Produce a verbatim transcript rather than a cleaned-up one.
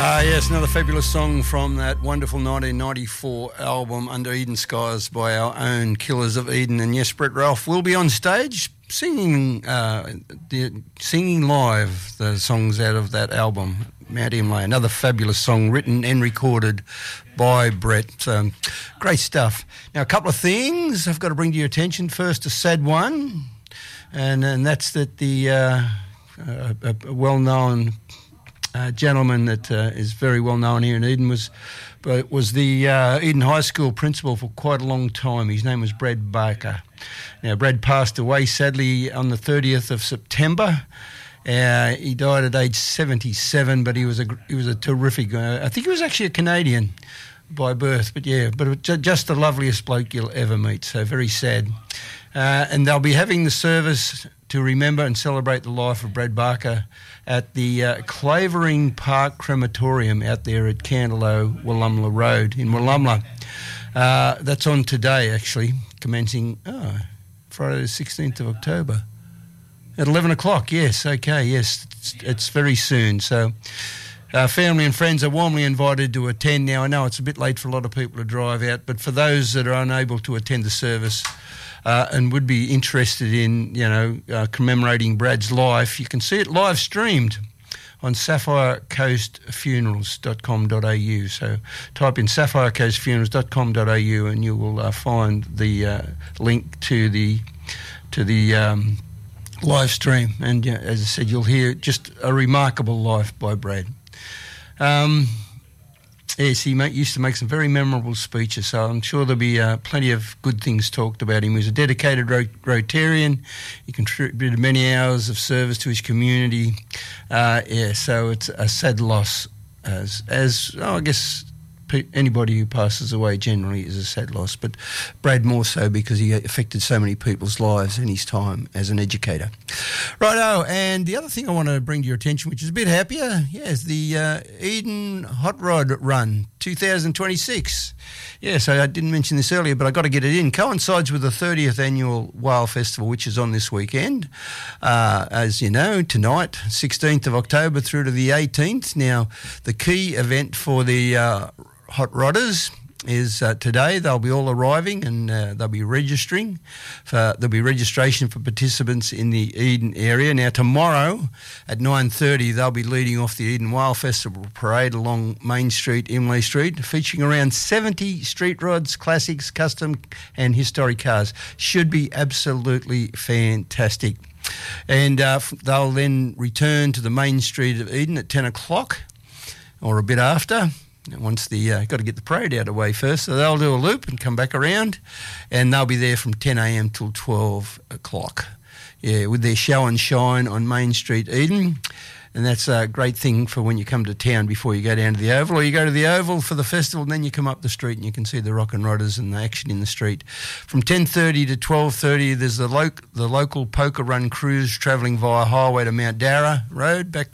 Ah, yes, another fabulous song from that wonderful nineteen ninety-four album Under Eden Skies by our own Killers of Eden. And yes, Brett Ralph will be on stage singing uh, the, singing live the songs out of that album, Mount Imlay. Another fabulous song written and recorded by Brett. Um, great stuff. Now, a couple of things I've got to bring to your attention. First, a sad one, and, and that's that the uh, a, a well-known Uh, gentleman that uh, is very well known here in Eden was but was the uh, Eden High School principal for quite a long time. His name was Brad Barker. Now, Brad passed away sadly on the thirtieth of September. Uh, he died at age seventy-seven, but he was a he was a terrific. Uh, I think he was actually a Canadian by birth, but yeah, but just the loveliest bloke you'll ever meet. So very sad. Uh, and they'll be having the service to remember and celebrate the life of Brad Barker at the uh, Clavering Park Crematorium out there at Candelo, Wollumla Road in Wollumla. Uh, that's on today, actually, commencing oh, Friday the sixteenth of October at eleven o'clock. Yes, okay, yes, it's, it's very soon. So uh, family and friends are warmly invited to attend. Now, I know it's a bit late for a lot of people to drive out, but for those that are unable to attend the service, Uh, and would be interested in, you know, uh, commemorating Brad's life, you can see it live streamed on sapphire coast funerals dot com dot a u. So type in sapphire coast funerals dot com dot a u and you will uh, find the uh, link to the to the um, live stream. And uh, as I said, you'll hear just a remarkable life by Brad. Um, Yes, he make, used to make some very memorable speeches, so I'm sure there'll be uh, plenty of good things talked about him. He was a dedicated Rot- Rotarian. He contributed many hours of service to his community. Uh, yeah, so it's a sad loss, as, as oh, I guess pe- anybody who passes away generally is a sad loss, but Brad more so because he affected so many people's lives in his time as an educator. Righto, and the other thing I want to bring to your attention, which is a bit happier, yeah, is the uh, Eden Hot Rod Run twenty twenty-six. Yeah, so I didn't mention this earlier, but I got to get it in. Coincides with the thirtieth annual Whale Festival, which is on this weekend. Uh, as you know, tonight, sixteenth of October through to the eighteenth. Now, the key event for the uh, Hot Rodders is uh, today. They'll be all arriving and uh, they'll be registering. For, there'll be registration for participants in the Eden area. Now, tomorrow at nine thirty, they'll be leading off the Eden Whale Festival Parade along Main Street, Imlay Street, featuring around seventy street rods, classics, custom and historic cars. Should be absolutely fantastic. And uh, they'll then return to the Main Street of Eden at ten o'clock or a bit after. Once the uh, got to get the parade out of the way first, so they'll do a loop and come back around, and they'll be there from ten a.m. till twelve o'clock. Yeah, with their show and shine on Main Street, Eden, and that's a great thing for when you come to town before you go down to the Oval, or you go to the Oval for the festival, and then you come up the street and you can see the Rock and Rodders and the action in the street. From ten thirty to twelve thirty, there's the, lo- the local poker run cruise travelling via highway to Mount Darra Road back